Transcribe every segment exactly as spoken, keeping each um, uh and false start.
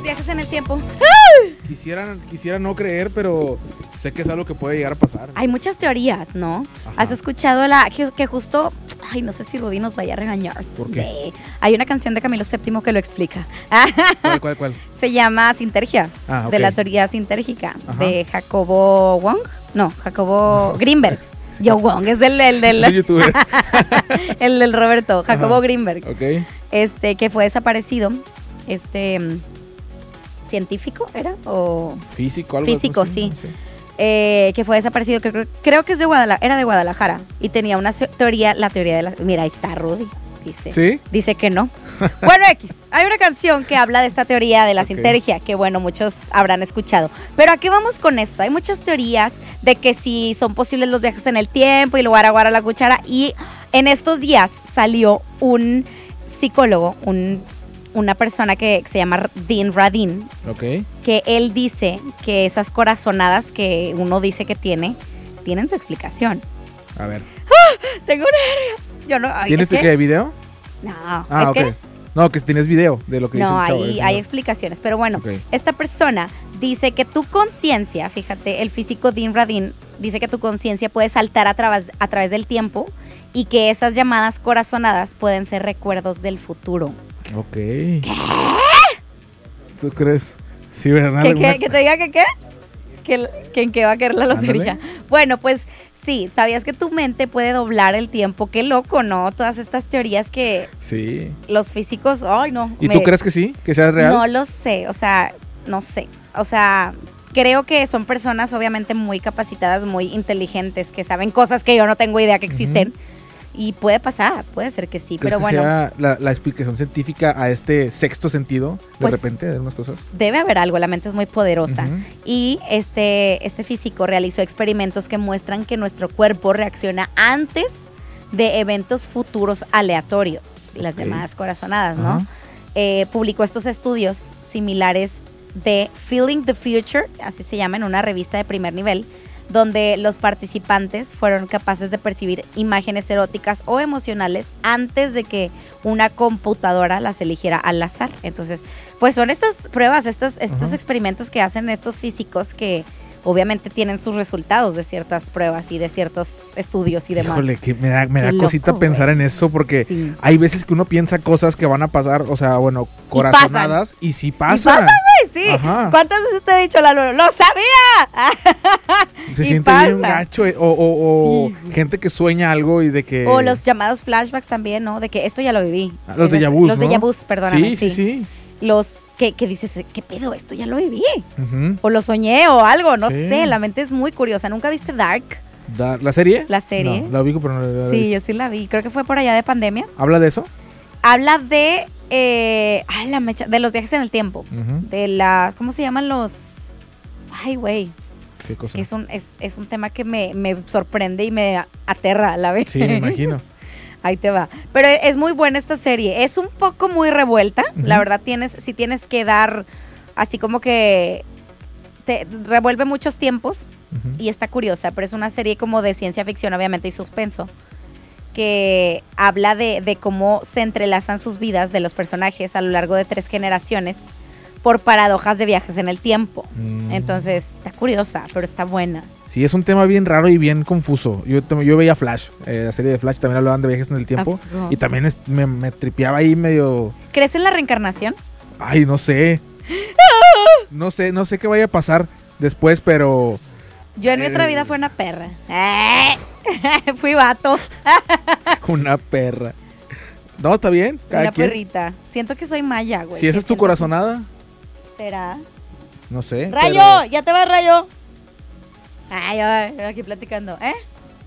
viajes en el tiempo. Quisiera, quisiera no creer, pero sé que es algo que puede llegar a pasar. Hay muchas teorías, ¿no? Ajá. ¿Has escuchado la que, que justo, ay, no sé si Rudy nos vaya a regañar? ¿Por qué? De- hay una canción de Camilo séptimo que lo explica. ¿Cuál, cuál, cuál? Se llama Sintergia, Ah, ok. de la teoría sintérgica, Ajá. de Jacobo Wong. No, Jacobo Greenberg. Yo Wong, es del, el del, Soy youtuber. el del Roberto, Jacobo Ajá. Greenberg. Ok. Este, que fue desaparecido. Este, mm, científico, ¿era? O Físico, algo Físico, así, sí. no sé. eh, que fue desaparecido, que creo, creo que es de Guadalajara, era de Guadalajara. Y tenía una se- teoría, la teoría de la... Mira, ahí está Rudy, dice. ¿Sí? Dice que no. Bueno, X, hay una canción que habla de esta teoría de la Ok. sintergia, que bueno, muchos habrán escuchado. Pero ¿a qué vamos con esto? Hay muchas teorías de que si son posibles los viajes en el tiempo y lo guara guara la cuchara. Y en estos días salió un psicólogo, un, una persona que se llama Dean Radin, Ok. que él dice que esas corazonadas que uno dice que tiene, tienen su explicación. A ver. Tengo nervios. Yo no, ay, ¿Tienes es que... que- video? No, Ah, es ok. que No, que tienes video de lo que no, dice el chavo, hay, el hay señor. explicaciones. Pero bueno, Ok. esta persona dice que tu conciencia, fíjate, el físico Dean Radin dice que tu conciencia puede saltar a través, a través del tiempo y que esas llamadas corazonadas pueden ser recuerdos del futuro. Ok. ¿Qué? ¿Tú crees? Sí, ¿verdad? ¿Que, ¿Alguna- que, que te diga que qué? Que, que en qué va a caer la lotería. Ándale. Bueno, pues sí, ¿sabías que tu mente puede doblar el tiempo? Qué loco, ¿no? Todas estas teorías que Sí. los físicos, ay no. ¿Y me- tú crees que sí? ¿Que sea real? No lo sé, o sea, no sé. O sea, creo que son personas obviamente muy capacitadas, muy inteligentes, que saben cosas que yo no tengo idea que existen. Y puede pasar, puede ser que sí, ¿Crees pero que bueno, sea la, la explicación científica a este sexto sentido, de Pues, repente, de unas cosas? debe haber algo, la mente es muy poderosa. Ujú. Y este, este físico realizó experimentos que muestran que nuestro cuerpo reacciona antes de eventos futuros aleatorios, las Ok. llamadas corazonadas, ¿no? Ajá. Eh, publicó estos estudios similares de Feeling the Future, así se llama, en una revista de primer nivel, donde los participantes fueron capaces de percibir imágenes eróticas o emocionales antes de que una computadora las eligiera al azar. Entonces, pues son estas pruebas, estos, estos Ajá. experimentos que hacen estos físicos que obviamente tienen sus resultados de ciertas pruebas y de ciertos estudios y demás. Híjole, que me da, me da Qué cosita loco, pensar güey. en eso porque Sí. hay veces que uno piensa cosas que van a pasar, o sea, bueno, corazonadas y sí pasan. pasan, güey, sí. Ajá. ¿Cuántas veces te he dicho, Lalo? ¡Lo sabía! Se Y siente bien pasa. gacho. eh, O, o- o Sí, güey. gente que sueña algo y de que... O los llamados flashbacks también, ¿no? De que esto ya lo viví. Ah, los Es- déjà vus, Los ¿no? déjà vus, perdóname. Sí, sí, sí. Los que, que dices, ¿qué pedo? Esto ya lo viví. Ujú. O lo soñé o algo, no Sí. sé. La mente es muy curiosa. ¿Nunca viste Dark? Da- ¿La serie? La serie. No, la ubico, pero no la he Sí, visto. yo sí la vi. Creo que fue por allá de pandemia. ¿Habla de eso? Habla de... Eh, ay, la mecha, de los viajes en el tiempo. Ujú. De la... ¿Cómo se llaman los...? Ay, güey. ¿Qué cosa? Es un, es, es un tema que me, me sorprende y me aterra a la vez. Sí, me imagino. Ahí te va. Pero es muy buena esta serie. Es un poco muy revuelta. Ujú. La verdad, tienes, si tienes que dar así como que te revuelve muchos tiempos Ujú. y está curiosa, pero es una serie como de ciencia ficción, obviamente, y suspenso, que habla de, de cómo se entrelazan sus vidas de los personajes a lo largo de tres generaciones por paradojas de viajes en el tiempo. Mm. Entonces, está curiosa, pero está buena. Sí, es un tema bien raro y bien confuso. Yo, tam- yo veía Flash, eh, la serie de Flash, también hablaban de viajes en el tiempo. ¿A poco? Y también es- me, me tripeaba ahí medio... ¿Crees en la reencarnación? Ay, no sé. No sé, no sé qué vaya a pasar después, pero... Yo en mi otra Eh. vida fui una perra. ¡Eh! Fui vato. Una perra. No, está bien. Cada Una quien. perrita. Siento que soy maya, güey. Si esa Que es tu siento- corazonada, ¿Será? no sé. ¡Rayo! pero- ¡Ya te vas, Rayo! Ay, ay, aquí platicando, ¿eh?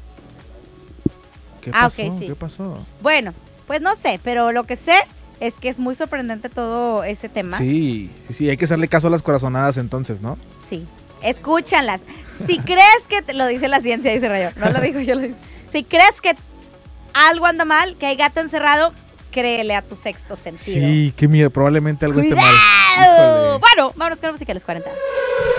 ¿Qué Ah, pasó? ok, sí. ¿Qué pasó? Bueno, pues no sé, pero lo que sé es que es muy sorprendente todo ese tema. Sí, sí, sí, hay que hacerle caso a las corazonadas entonces, ¿no? Sí. Escúchanlas. Si crees que... te- lo dice la ciencia, dice Rayo. No lo digo yo, lo digo. Si crees que algo anda mal, que hay gato encerrado, créele a tu sexto sentido. Sí, qué miedo, probablemente algo esté mal. ¡Cuidado! Híjole. Bueno, vámonos con la música de los cuarenta.